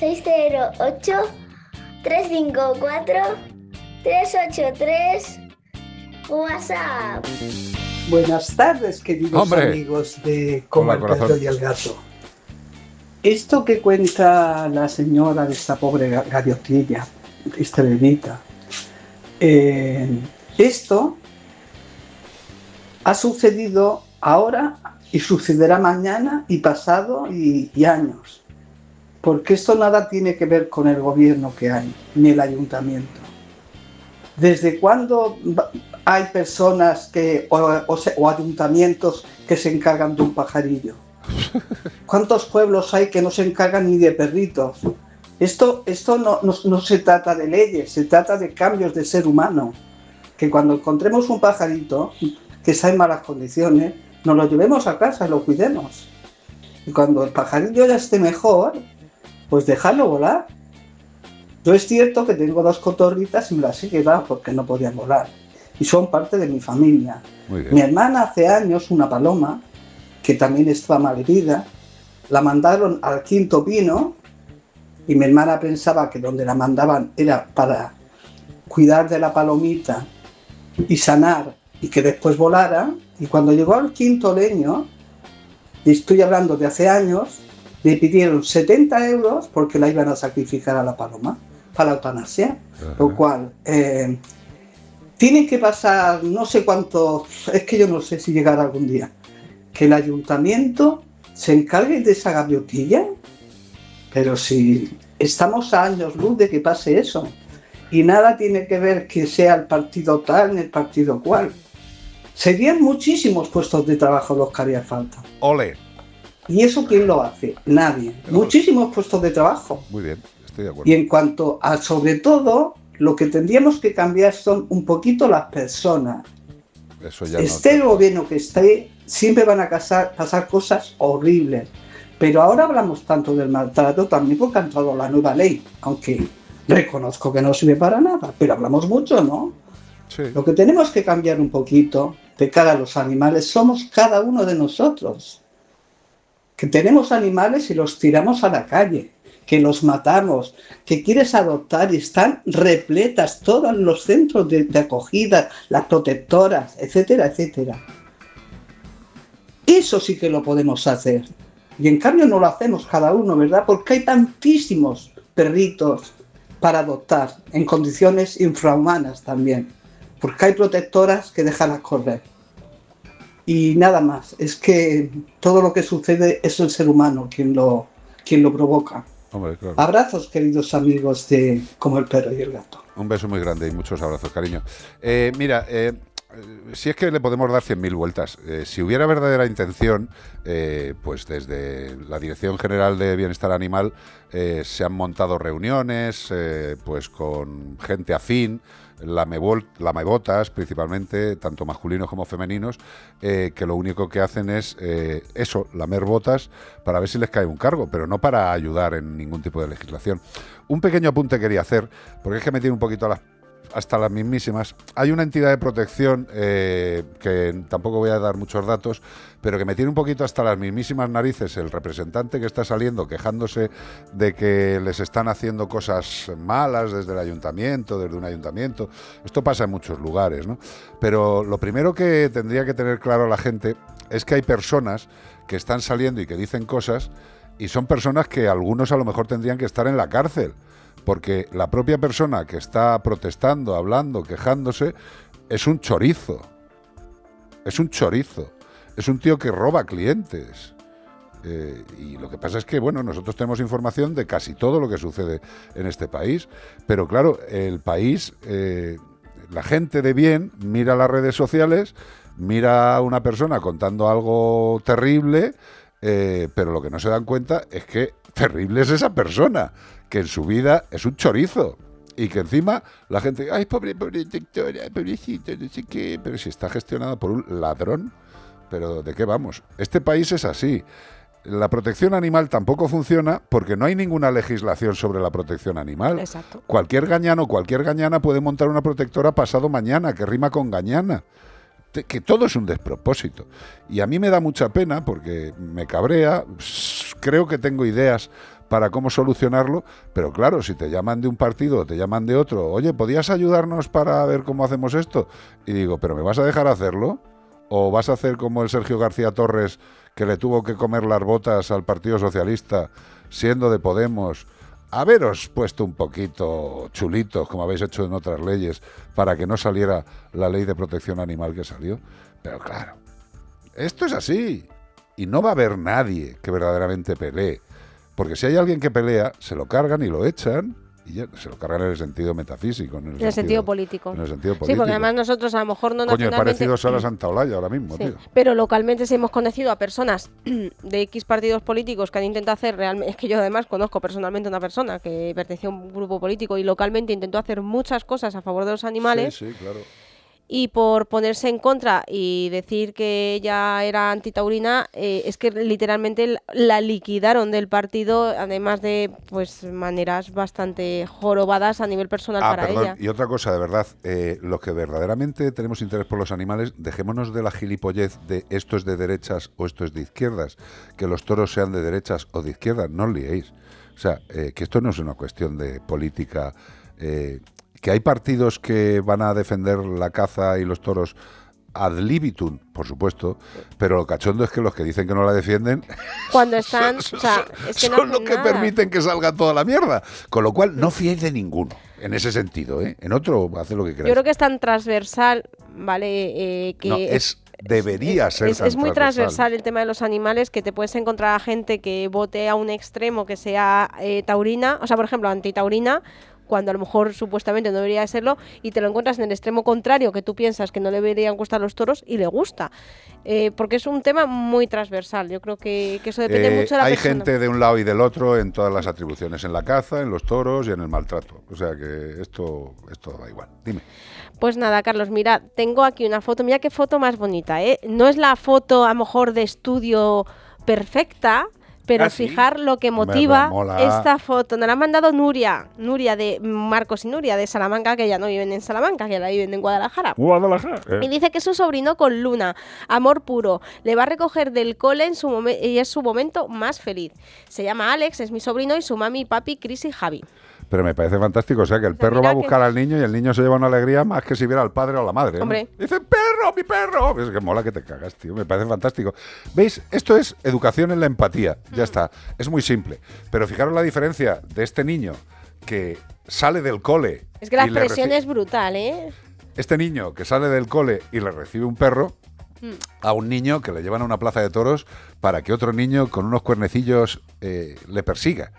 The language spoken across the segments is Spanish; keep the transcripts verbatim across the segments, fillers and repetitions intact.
seis cero ocho, tres cinco cuatro, tres ocho tres. WhatsApp. Buenas tardes, queridos Hombre. amigos de Como Hola, el Perro corazón. y el Gato. Esto que cuenta la señora de esta pobre ga- gallotilla, esta bebita, eh, esto ha sucedido ahora y sucederá mañana y pasado y, y años. Porque esto nada tiene que ver con el gobierno que hay, ni el ayuntamiento. ¿Desde cuándo va- hay personas que, o, o se- o ayuntamientos que se encargan de un pajarillo? ¿Cuántos pueblos hay que no se encargan ni de perritos? Esto, esto no, no, no se trata de leyes, se trata de cambios de ser humano. Que cuando encontremos un pajarito que está en malas condiciones, nos lo llevemos a casa y lo cuidemos. Y cuando el pajarillo ya esté mejor, pues dejarlo volar. Yo es cierto que tengo dos cotorritas y me las he quedado porque no podían volar. Y son parte de mi familia. Muy bien. Mi hermana hace años, una paloma, que también estaba malherida, la mandaron al Quinto Pino y mi hermana pensaba que donde la mandaban era para cuidar de la palomita y sanar y que después volara. Y cuando llegó al Quinto Leño, y estoy hablando de hace años, le pidieron setenta euros porque la iban a sacrificar a la paloma para la eutanasia, Ajá. lo cual eh, tiene que pasar no sé cuánto, es que yo no sé si llegará algún día, que el ayuntamiento se encargue de esa gaviotilla, pero si estamos a años luz de que pase eso, y nada tiene que ver que sea el partido tal ni el partido cual. Serían muchísimos puestos de trabajo los que haría falta. Ole. ¿Y eso quién lo hace? Nadie. Muchísimos puestos de trabajo. Muy bien, estoy de acuerdo. Y en cuanto a, sobre todo, lo que tendríamos que cambiar son un poquito las personas. Eso ya Esté el no. gobierno que esté, siempre van a casar- pasar cosas horribles. Pero ahora hablamos tanto del maltrato también porque ha entrado la nueva ley, aunque reconozco que no sirve para nada, pero hablamos mucho, ¿no? Sí. Lo que tenemos que cambiar un poquito de cara a los animales somos cada uno de nosotros. Que tenemos animales y los tiramos a la calle, que los matamos, que quieres adoptar y están repletas todos los centros de, de acogida, las protectoras, etcétera, etcétera. Eso sí que lo podemos hacer. Y en cambio no lo hacemos cada uno, ¿verdad? Porque hay tantísimos perritos para adoptar, en condiciones infrahumanas también. Porque hay protectoras que dejan a correr. Y nada más, es que todo lo que sucede es el ser humano quien lo, quien lo provoca. Hombre, claro. Abrazos, queridos amigos de Como el Perro y el Gato. Un beso muy grande y muchos abrazos, cariño. Eh, mira, eh, si es que le podemos dar cien mil vueltas. Eh, si hubiera verdadera intención, eh, pues desde la Dirección General de Bienestar Animal eh, se han montado reuniones eh, pues con gente afín, lamebol- lamebotas principalmente, tanto masculinos como femeninos, eh, que lo único que hacen es eh, eso, lamer botas para ver si les cae un cargo, pero no para ayudar en ningún tipo de legislación. Un pequeño apunte quería hacer, porque es que me tiene un poquito a las hasta las mismísimas. Hay una entidad de protección eh, que tampoco voy a dar muchos datos, pero que me tiene un poquito hasta las mismísimas narices el representante que está saliendo quejándose de que les están haciendo cosas malas desde el ayuntamiento, desde un ayuntamiento. Esto pasa en muchos lugares, ¿no? Pero lo primero que tendría que tener claro la gente es que hay personas que están saliendo y que dicen cosas, y son personas que algunos a lo mejor tendrían que estar en la cárcel. Porque la propia persona que está protestando, hablando, quejándose, es un chorizo. Es un chorizo. Es un tío que roba clientes. Eh, y lo que pasa es que, bueno, nosotros tenemos información de casi todo lo que sucede en este país. Pero claro, el país, eh, la gente de bien mira las redes sociales, mira a una persona contando algo terrible, eh, pero lo que no se dan cuenta es que terrible es esa persona, que en su vida es un chorizo. Y que encima la gente, ay, pobre, pobre doctora, pobrecito, no sé qué, pero si está gestionada por un ladrón, pero ¿de qué vamos? Este país es así. La protección animal tampoco funciona porque no hay ninguna legislación sobre la protección animal. Exacto. Cualquier gañano, cualquier gañana puede montar una protectora pasado mañana, que rima con gañana. te, que todo es un despropósito. Y a mí me da mucha pena porque me cabrea, creo que tengo ideas para cómo solucionarlo, pero claro, si te llaman de un partido o te llaman de otro, oye, ¿podías ayudarnos para ver cómo hacemos esto? Y digo, ¿pero me vas a dejar hacerlo? ¿O vas a hacer como el Sergio García Torres, que le tuvo que comer las botas al Partido Socialista, siendo de Podemos? Haberos puesto un poquito chulitos, como habéis hecho en otras leyes, para que no saliera la ley de protección animal que salió. Pero claro, esto es así. Y no va a haber nadie que verdaderamente pelee. Porque si hay alguien que pelea, se lo cargan y lo echan, y ya, se lo cargan en el sentido metafísico. En el, en el sentido, sentido político. En el sentido político. Sí, porque además nosotros a lo mejor no Coño, he nacionalmente... parecido Sara Santaolalla ahora mismo, sí, tío. pero localmente sí hemos conocido a personas de X partidos políticos que han intentado hacer realmente... Es que yo además conozco personalmente a una persona que pertenecía a un grupo político y localmente intentó hacer muchas cosas a favor de los animales. Sí, sí, claro. Y por ponerse en contra y decir que ella era antitaurina, eh, es que literalmente la liquidaron del partido, además de pues maneras bastante jorobadas a nivel personal ah, para perdón. ella. Y otra cosa, de verdad, eh, los que verdaderamente tenemos interés por los animales, dejémonos de la gilipollez de esto es de derechas o esto es de izquierdas, que los toros sean de derechas o de izquierdas, no os liéis. O sea, eh, que esto no es una cuestión de política... Eh, que hay partidos que van a defender la caza y los toros ad libitum, por supuesto, pero lo cachondo es que los que dicen que no la defienden cuando están, son, o sea, es que son no los que nada. permiten que salga toda la mierda. Con lo cual, no fiéis de ninguno, en ese sentido, ¿eh? En otro, haced lo que queráis. Yo creo que es tan transversal, ¿vale? Eh, que no, es... Debería es, ser es, tan es muy transversal. transversal el tema de los animales, que te puedes encontrar a gente que vote a un extremo que sea eh, taurina, o sea, por ejemplo, antitaurina, cuando a lo mejor supuestamente no debería de serlo, y te lo encuentras en el extremo contrario, que tú piensas que no le deberían gustar los toros y le gusta. Eh, porque es un tema muy transversal. Yo creo que, que eso depende eh, mucho de la hay persona. gente de un lado y del otro en todas las atribuciones, en la caza, en los toros y en el maltrato. O sea que esto, esto da igual. Dime. Pues nada, Carlos, mira, tengo aquí una foto, mira qué foto más bonita, ¿eh? No es la foto a lo mejor de estudio perfecta, pero ¿Ah, sí? fijar lo que Hombre, motiva pero mola. esta foto. Nos la ha mandado Nuria, Nuria de Marcos y Nuria de Salamanca, que ya no viven en Salamanca, que ya la viven en Guadalajara. Guadalajara. Y dice que es su sobrino con Luna, amor puro. Le va a recoger del cole en su momen- y es su momento más feliz. Se llama Alex, es mi sobrino, y su mami, papi, Cris y Javi. Pero me parece fantástico, o sea que el O sea, perro mira va a buscar que- al niño y el niño se lleva una alegría más que si viera al padre o a la madre, ¿no? Hombre. Dice, perro, mi perro. Es que mola que te cagas, tío, me parece fantástico. ¿Veis? Esto es educación en la empatía, ya está. Es muy simple. Pero fijaros la diferencia de este niño que sale del cole... Es que la y le expresión reci- es brutal, ¿eh? Este niño que sale del cole y le recibe un perro, Mm. a un niño que le llevan a una plaza de toros para que otro niño con unos cuernecillos eh, le persiga.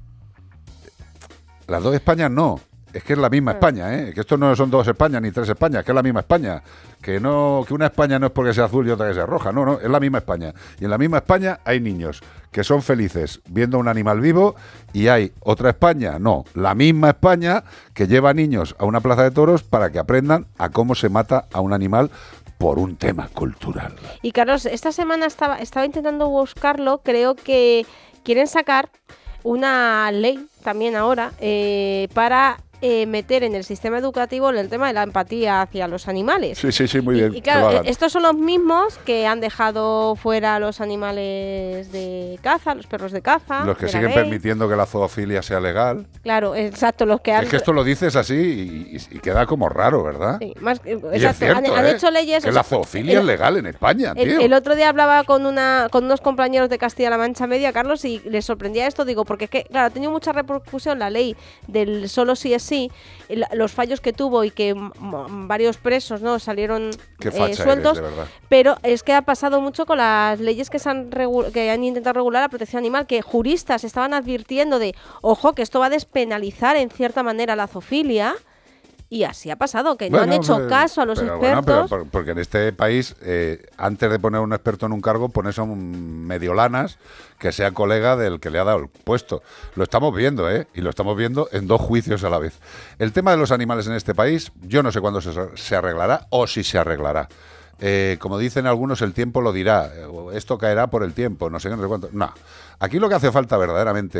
Las dos Españas no, es que es la misma España, ¿eh? Que esto no son dos Españas ni tres Españas, que es la misma España. Que no, que una España no es porque sea azul y otra que sea roja, no, no, es la misma España. Y en la misma España hay niños que son felices viendo un animal vivo y hay otra España, no, la misma España que lleva niños a una plaza de toros para que aprendan a cómo se mata a un animal por un tema cultural. Y Carlos, esta semana estaba, estaba intentando buscarlo, creo que quieren sacar una ley también ahora eh, para eh, meter en el sistema educativo el tema de la empatía hacia los animales. Sí, sí, sí, muy Y- bien. Y, que claro, lo hagan. eh, estos son los mismos que han dejado fuera a los animales de caza, los perros de caza. Los que de la siguen ley. permitiendo que la zoofilia sea legal. Claro, exacto, los que han... Es que esto lo dices así y, y- y queda como raro, ¿verdad? Sí, más, Y es exacto, cierto, han, han ¿eh? hecho leyes... Que o la sea, zoofilia el- es legal en España, El, tío. el otro día hablaba con una con unos compañeros de Castilla-La Mancha Media, Carlos, y les sorprendía esto, digo, porque es que, claro, ha tenido mucha repercusión la ley del solo sí es sí, el- los fallos que tuvo y que m- m- varios presos no salieron Qué eh, facha eres, sueltos, de verdad. pero es que ha pasado mucho con las leyes que, se han, regu- que han intentado regular la protección animal, que juristas estaban advirtiendo de, ojo, que esto va a despenalizar en cierta manera la zoofilia. Y así ha pasado, que no Bueno, han hecho pero- caso a los pero bueno, expertos. pero por- porque en este país, eh, antes de poner un experto en un cargo, pones a un mediolanas que sea colega del que le ha dado el puesto. Lo estamos viendo, ¿eh? Y lo estamos viendo en dos juicios a la vez. El tema de los animales en este país, yo no sé cuándo se, se arreglará o si se arreglará. Eh, como dicen algunos, el tiempo lo dirá. eh, o Esto caerá por el tiempo, no sé qué, no sé cuánto. No. Aquí lo que hace falta verdaderamente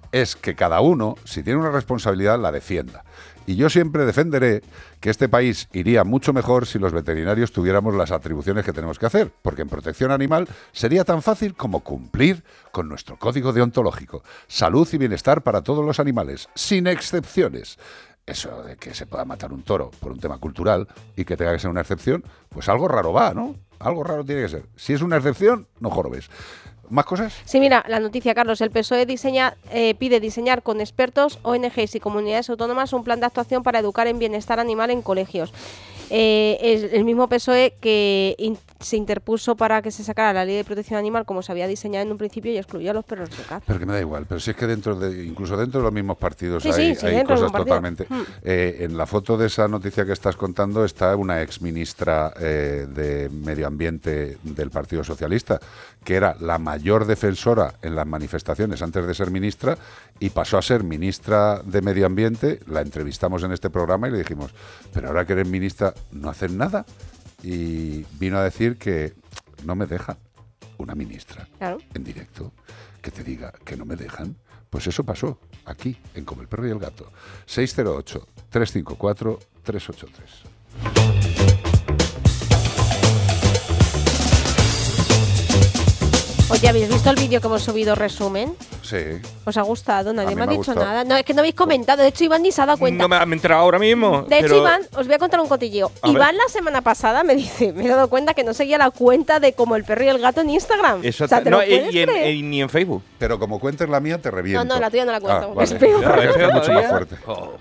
es que cada uno, si tiene una responsabilidad, la defienda. Y yo siempre defenderé que este país iría mucho mejor si los veterinarios tuviéramos las atribuciones que tenemos que hacer, porque en protección animal sería tan fácil como cumplir con nuestro código deontológico. Salud y bienestar para todos los animales, sin excepciones. Eso de que se pueda matar un toro por un tema cultural y que tenga que ser una excepción, pues algo raro va, ¿no? Algo raro tiene que ser. Si es una excepción, no jorobes. ¿Más cosas? Sí, mira, la noticia, Carlos. El P S O E diseña, eh, pide diseñar con expertos, O N Ges y comunidades autónomas un plan de actuación para educar en bienestar animal en colegios. Eh, es el mismo P S O E que in- se interpuso para que se sacara la ley de protección animal como se había diseñado en un principio y excluyó a los perros de caza. Pero que me da igual, pero si es que dentro de, incluso dentro de los mismos partidos Sí, hay, sí, sí, hay dentro del cosas mismo partido. totalmente... Mm. Eh, en la foto de esa noticia que estás contando está una exministra eh, de Medio Ambiente del Partido Socialista, que era la mayor defensora en las manifestaciones antes de ser ministra, y pasó a ser ministra de Medio Ambiente. La entrevistamos en este programa y le dijimos, pero ahora que eres ministra, ¿no haces nada? Y vino a decir que no me dejan. Una ministra, Claro. en directo, que te diga que no me dejan. Pues eso pasó aquí, en Como el Perro y el Gato. seis cero ocho, tres cinco cuatro, tres ocho tres. Oye, ¿habéis visto el vídeo que hemos subido resumen? Sí. ¿Os ha gustado? Nadie A mí me ha me ha dicho gustado. nada. No, es que no habéis comentado. De hecho, Iván ni se ha dado cuenta. No me, me he enterado ahora mismo. De hecho, pero- Iván, os voy a contar un cotilleo. A Iván ver. la semana pasada me dice, me he dado cuenta que no seguía la cuenta de Como el Perro y el Gato en Instagram. Eso o sea, ¿te no, lo y- puedes y en- creer? y ni en Facebook. Pero como cuentes la mía, te reviento. No, no, la tuya no la cuento, Ah, porque es vale. peor. Porque ¿Es es peor mucho más todavía? fuerte. Oh.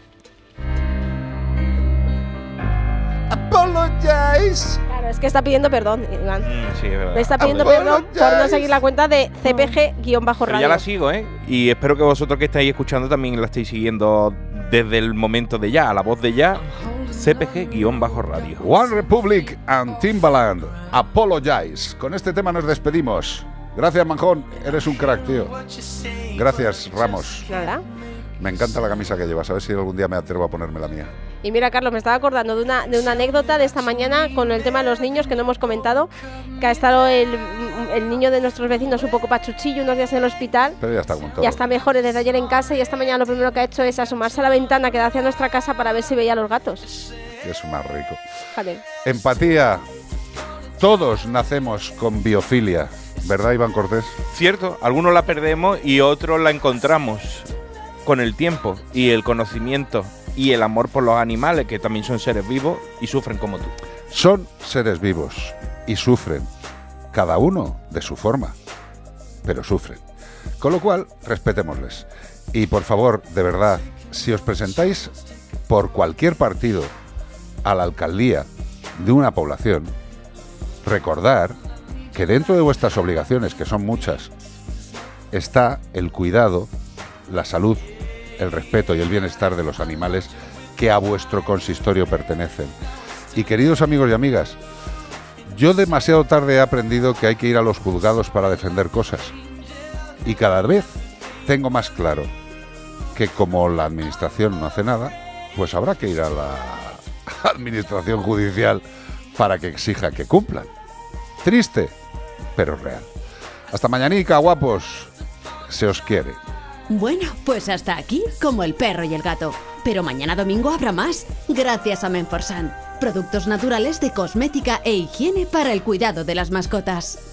Apologize. Claro, es que está pidiendo perdón, Iván. Mm, sí, es verdad. Le está pidiendo Apologize. perdón por no seguir la cuenta de C P G-radio. Pero ya la sigo, ¿eh? Y espero que vosotros que estáis escuchando también la estéis siguiendo desde el momento de ya, a la voz de ya, C P G-radio. One Republic and Timbaland. Apologize. Con este tema nos despedimos. Gracias, Manjón. Eres un crack, tío. Gracias, Ramos. Nada. Me encanta la camisa que llevas. A ver si algún día me atrevo a ponerme la mía. Y mira, Carlos, me estaba acordando de una, de una anécdota de esta mañana con el tema de los niños que no hemos comentado, que ha estado el, el niño de nuestros vecinos un poco pachuchillo unos días en el hospital. Pero ya está como todo. Ya está mejor desde ayer en casa y esta mañana lo primero que ha hecho es asomarse a la ventana que da hacia nuestra casa para ver si veía a los gatos. Es más rico. Vale. Empatía. Todos nacemos con biofilia. ¿Verdad, Iván Cortés? Cierto, algunos la perdemos y otros la encontramos con el tiempo y el conocimiento y el amor por los animales, que también son seres vivos y sufren como tú. Son seres vivos y sufren, cada uno de su forma, pero sufren. Con lo cual, respetémosles. Y por favor, de verdad, si os presentáis por cualquier partido a la alcaldía de una población, recordar que dentro de vuestras obligaciones, que son muchas, está el cuidado, la salud, el respeto y el bienestar de los animales que a vuestro consistorio pertenecen. Y queridos amigos y amigas, yo demasiado tarde he aprendido que hay que ir a los juzgados para defender cosas. Y cada vez tengo más claro que como la administración no hace nada, pues habrá que ir a la administración judicial para que exija que cumplan. Triste, pero real. Hasta mañanica, guapos. Se os quiere. Bueno, pues hasta aquí Como el Perro y el Gato. Pero mañana domingo habrá más, gracias a Menforsan. Productos naturales de cosmética e higiene para el cuidado de las mascotas.